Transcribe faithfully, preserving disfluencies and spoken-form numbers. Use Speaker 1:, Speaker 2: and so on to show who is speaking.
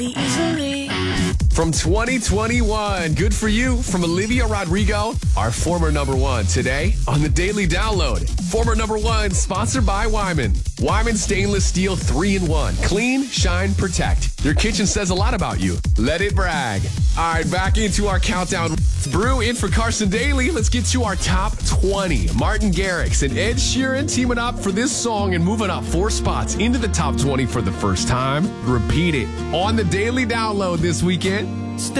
Speaker 1: easily.
Speaker 2: From twenty twenty-one, good for you, from Olivia Rodrigo, our former number one, today on the Daily Download. Former number one, sponsored by Wyman. Wyman Stainless Steel three in one. Clean, shine, protect. Your kitchen says a lot about you. Let it brag. All right, back into our countdown. Brew in for Carson Daly. Let's get to our top twenty. Martin Garrix and Ed Sheeran teaming up for this song and moving up four spots into the top twenty for the first time. Repeat it on the Daily Download this weekend.